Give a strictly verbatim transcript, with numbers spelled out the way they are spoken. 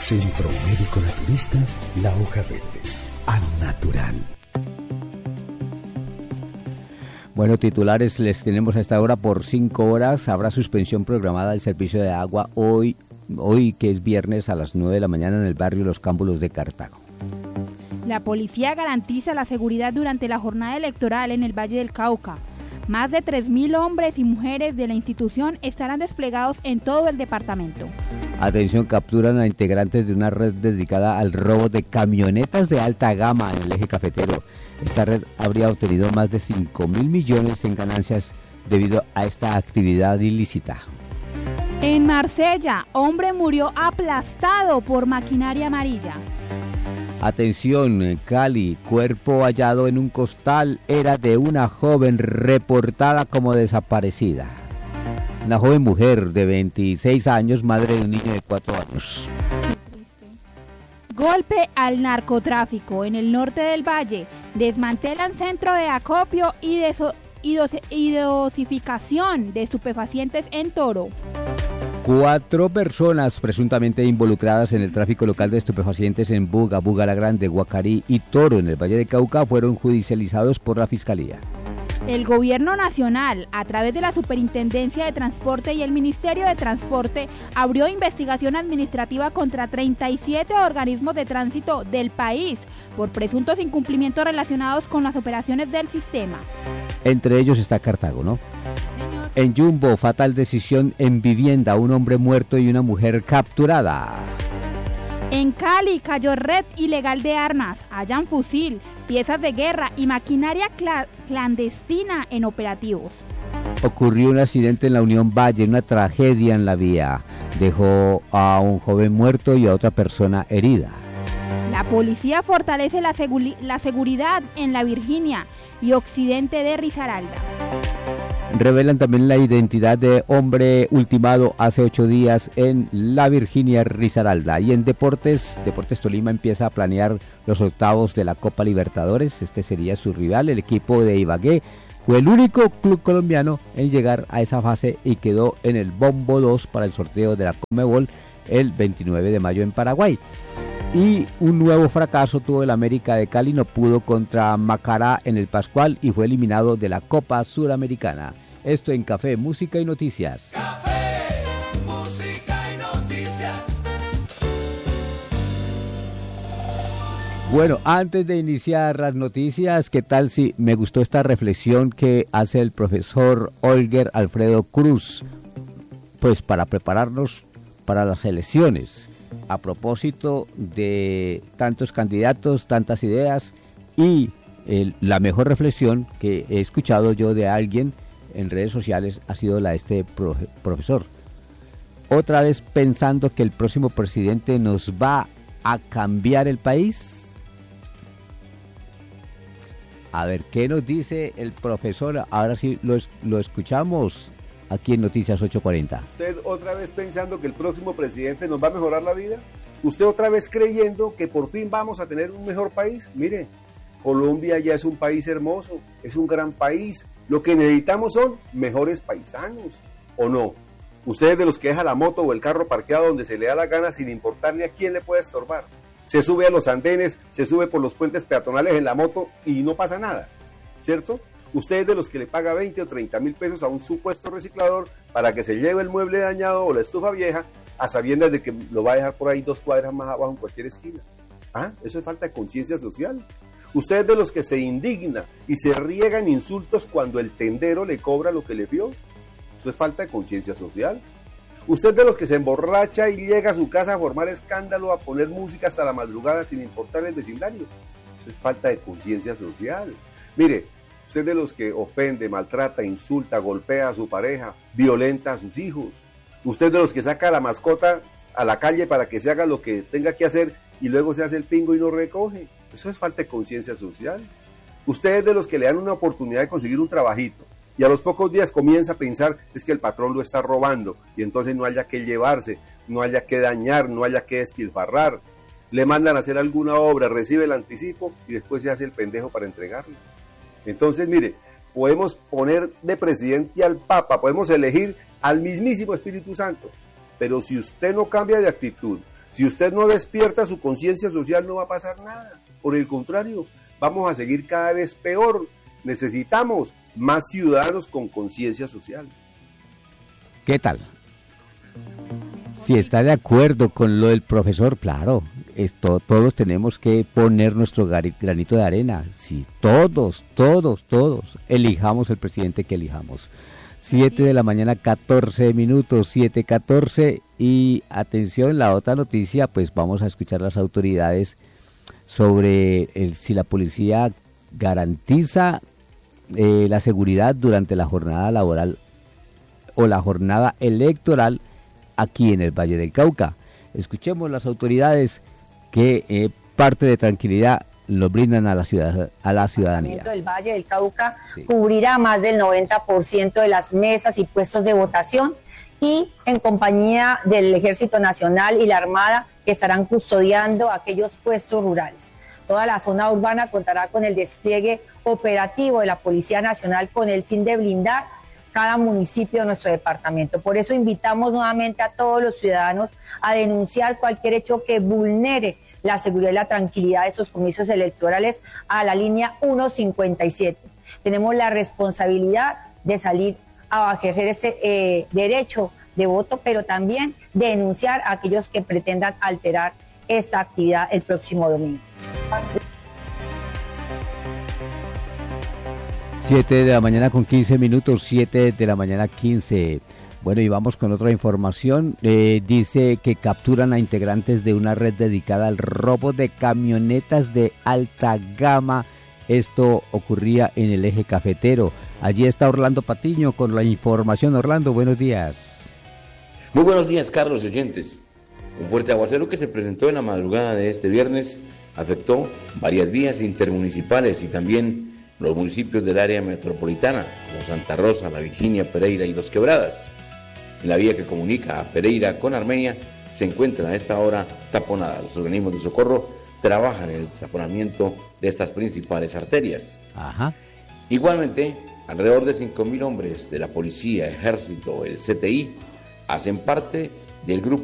Centro Médico Naturista La Hoja Verde. Al natural. Bueno, titulares les tenemos a esta hora. Por cinco horas habrá suspensión programada del servicio de agua hoy, hoy que es viernes a las nueve de la mañana en el barrio Los Cámbulos de Cartago. La policía garantiza la seguridad durante la jornada electoral en el Valle del Cauca. Más de tres mil hombres y mujeres de la institución estarán desplegados en todo el departamento. Atención, capturan a integrantes de una red dedicada al robo de camionetas de alta gama en el eje cafetero. Esta red habría obtenido más de cinco mil millones en ganancias debido a esta actividad ilícita. En Marsella, hombre murió aplastado por maquinaria amarilla. Atención, Cali, cuerpo hallado en un costal era de una joven reportada como desaparecida. Una joven mujer de veintiséis años, madre de un niño de cuatro años. Golpe al narcotráfico en el norte del valle. Desmantelan centro de acopio y, deso, y, dose, y dosificación de estupefacientes en Toro. Cuatro personas presuntamente involucradas en el tráfico local de estupefacientes en Buga, Buga la Grande, Guacarí y Toro en el Valle de Cauca fueron judicializados por la Fiscalía. El Gobierno Nacional, a través de la Superintendencia de Transporte y el Ministerio de Transporte, abrió investigación administrativa contra treinta y siete organismos de tránsito del país por presuntos incumplimientos relacionados con las operaciones del sistema. Entre ellos está Cartago, ¿no? En Jumbo, fatal decisión en vivienda, un hombre muerto y una mujer capturada. En Cali cayó red ilegal de armas, hallan fusil, piezas de guerra y maquinaria cl- clandestina en operativos. Ocurrió un accidente en la Unión Valle, una tragedia en la vía. Dejó a un joven muerto y a otra persona herida. La policía fortalece la, seguri- la seguridad en la Virginia y occidente de Risaralda. Revelan también la identidad de hombre ultimado hace ocho días en la Virginia Risaralda. Y en Deportes, Deportes Tolima empieza a planear los octavos de la Copa Libertadores. Este sería su rival, el equipo de Ibagué. Fue el único club colombiano en llegar a esa fase y quedó en el bombo dos para el sorteo de la Conmebol el veintinueve de mayo en Paraguay. Y un nuevo fracaso tuvo el América de Cali, no pudo contra Macará en el Pascual y fue eliminado de la Copa Suramericana. Esto en Café, Música y Noticias. Café, Música y Noticias. Bueno, antes de iniciar las noticias, ¿qué tal si me gustó esta reflexión que hace el profesor Olger Alfredo Cruz? Pues para prepararnos para las elecciones. A propósito de tantos candidatos, tantas ideas y el, la mejor reflexión que he escuchado yo de alguien en redes sociales ha sido la de este profe, profesor. Otra vez pensando que el próximo presidente nos va a cambiar el país. A ver, ¿qué nos dice el profesor? Ahora sí lo, lo escuchamos aquí en Noticias ocho cuarenta. ¿Usted otra vez pensando que el próximo presidente nos va a mejorar la vida? ¿Usted otra vez creyendo que por fin vamos a tener un mejor país? Mire, Colombia ya es un país hermoso, es un gran país. Lo que necesitamos son mejores paisanos, ¿o no? Usted es de los que deja la moto o el carro parqueado donde se le da la gana sin importarle a quién le pueda estorbar. Se sube a los andenes, se sube por los puentes peatonales en la moto y no pasa nada, ¿cierto? Usted es de los que le paga veinte o treinta mil pesos a un supuesto reciclador para que se lleve el mueble dañado o la estufa vieja a sabiendas de que lo va a dejar por ahí dos cuadras más abajo en cualquier esquina. ¿Ah? Eso es falta de conciencia social. Usted es de los que se indigna y se riega en insultos cuando el tendero le cobra lo que le vio. Eso es falta de conciencia social. Usted es de los que se emborracha y llega a su casa a formar escándalo, a poner música hasta la madrugada sin importar el vecindario. Eso es falta de conciencia social. Mire, usted es de los que ofende, maltrata, insulta, golpea a su pareja, violenta a sus hijos. Usted es de los que saca a la mascota a la calle para que se haga lo que tenga que hacer y luego se hace el pingo y no recoge. Eso es falta de conciencia social. Usted es de los que le dan una oportunidad de conseguir un trabajito y a los pocos días comienza a pensar es que el patrón lo está robando y entonces no haya que llevarse, no haya que dañar, no haya que despilfarrar. Le mandan a hacer alguna obra, recibe el anticipo y después se hace el pendejo para entregarlo. Entonces, mire, podemos poner de presidente al Papa, podemos elegir al mismísimo Espíritu Santo, pero si usted no cambia de actitud, Si usted no despierta su conciencia social, no va a pasar nada. Por el contrario, vamos a seguir cada vez peor. Necesitamos más ciudadanos con conciencia social. ¿Qué tal? Si está de acuerdo con lo del profesor, claro, esto, todos tenemos que poner nuestro granito de arena. Si todos, todos, todos elijamos el presidente que elijamos. siete de la mañana, catorce minutos, siete catorce. Y atención, la otra noticia, pues vamos a escuchar las autoridades sobre el, si la policía garantiza eh, la seguridad durante la jornada laboral o la jornada electoral aquí en el Valle del Cauca. Escuchemos las autoridades que eh, parte de tranquilidad lo brindan a la ciudad, a la ciudadanía. El Valle del Cauca sí. cubrirá más del noventa por ciento de las mesas y puestos de votación, y en compañía del Ejército Nacional y la Armada, que estarán custodiando aquellos puestos rurales. Toda la zona urbana contará con el despliegue operativo de la Policía Nacional con el fin de blindar cada municipio de nuestro departamento. Por eso invitamos nuevamente a todos los ciudadanos a denunciar cualquier hecho que vulnere la seguridad y la tranquilidad de estos comicios electorales a la línea ciento cincuenta y siete. Tenemos la responsabilidad de salir a ejercer ese eh, derecho de voto, pero también denunciar a aquellos que pretendan alterar esta actividad el próximo domingo. siete de la mañana con quince minutos, siete de la mañana quince. Bueno, y vamos con otra información. Eh, dice que capturan a integrantes de una red dedicada al robo de camionetas de alta gama. Esto ocurría en el eje cafetero. Allí está Orlando Patiño con la información. Orlando, buenos días. Muy buenos días, Carlos y oyentes. Un fuerte aguacero que se presentó en la madrugada de este viernes afectó varias vías intermunicipales y también los municipios del área metropolitana, como Santa Rosa, La Virginia, Pereira y Los Quebradas. En la vía que comunica a Pereira con Armenia se encuentra a esta hora taponada. Los organismos de socorro trabajan en el taponamiento de estas principales arterias. Ajá. Igualmente, alrededor de cinco mil hombres de la policía, ejército, el C T I, hacen parte del grupo